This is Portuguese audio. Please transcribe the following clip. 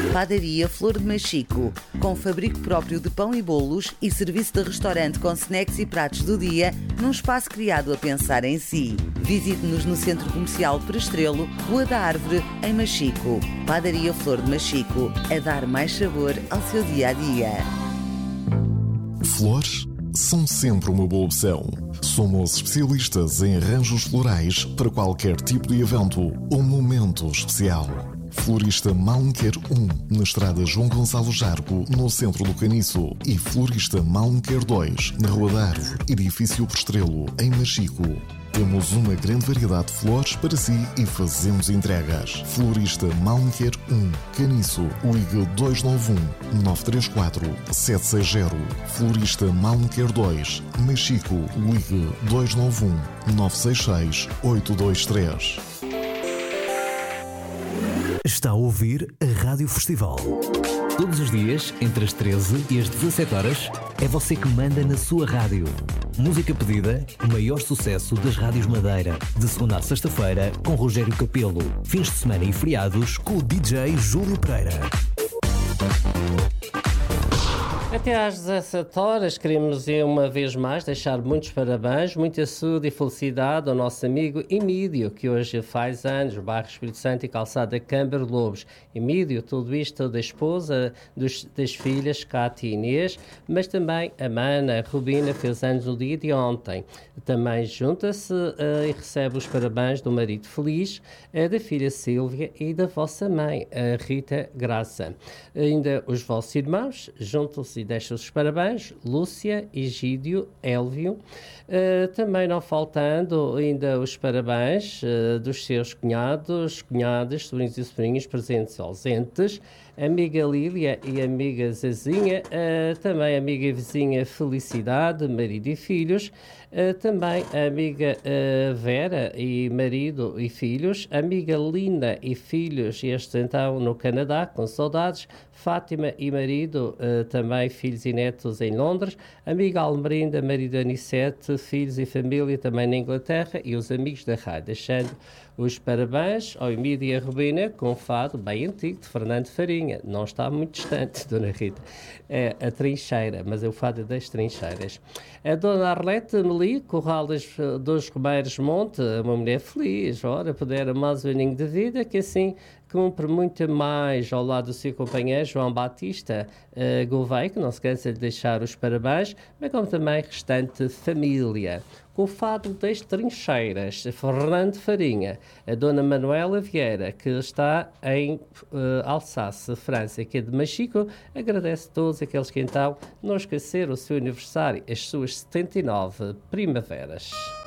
Padaria Flor de Machico, com fabrico próprio de pão e bolos e serviço de restaurante com snacks e pratos do dia, num espaço criado a pensar em si. Visite-nos no Centro Comercial Prestrelo, Rua da Árvore, em Machico. Padaria Flor de Machico, a dar mais sabor ao seu dia-a-dia. Flores são sempre uma boa opção. Somos especialistas em arranjos florais para qualquer tipo de evento ou momento especial. Florista Malmequer 1, na estrada João Gonçalo Jargo, no centro do Caniço, e Florista Malmequer 2, na Rua da Árvore, edifício Prestrelo, em Machico. Temos uma grande variedade de flores para si e fazemos entregas. Florista Malmequer 1, Caniço, ligue 291-934-760. Florista Malmequer 2, Machico, ligue 291-966-823. Está a ouvir a Rádio Festival. Todos os dias, entre as 13 e as 17 horas, é você que manda na sua rádio. Música pedida, o maior sucesso das rádios Madeira. De segunda a sexta-feira, com Rogério Capelo. Fins de semana e feriados, com o DJ Júlio Pereira. Até às 17 horas queremos uma vez mais deixar muitos parabéns, muita saúde e felicidade ao nosso amigo Emílio, que hoje faz anos, bairro Espírito Santo e calçada Câmara Lobos. Emílio, tudo isto da esposa, das filhas Cátia e Inês, mas também a Mana, a Rubina, fez anos no dia de ontem. Também junta-se e recebe os parabéns do marido feliz, da filha Sílvia e da vossa mãe, a Rita Graça. Ainda os vossos irmãos juntam-se e deixam os parabéns, Lúcia, Egídio, Élvio. Também não faltando ainda os parabéns dos seus cunhados, cunhadas, sobrinhos e sobrinhas presentes e ausentes, amiga Lília e amiga Zezinha, também amiga e vizinha Felicidade, marido e filhos, também a amiga Vera e marido e filhos, amiga Linda e filhos, estes então no Canadá, com saudades, Fátima e marido, também filhos e netos em Londres, amiga Almerinda, marido Anissete, filhos e família também na Inglaterra e os amigos da rádio, deixando os parabéns ao Emílio e a Rubina com um fado bem antigo de Fernando Farinha. Não está muito distante, Dona Rita. É a Trincheira, mas é o fado das Trincheiras. A Dona Arlete Meli, Corral dos Romeiros Monte, uma mulher feliz, ora, pudera mais um aninho de vida, que assim cumpre muito mais ao lado do seu companheiro João Batista Gouveia, que não se cansa de deixar os parabéns, mas como também restante família. Com o fado das Trincheiras, Fernando Farinha, a Dona Manuela Vieira, que está em Alsáce, França, que é de Machico, agradece a todos aqueles que então não esqueceram o seu aniversário, as suas 79 primaveras.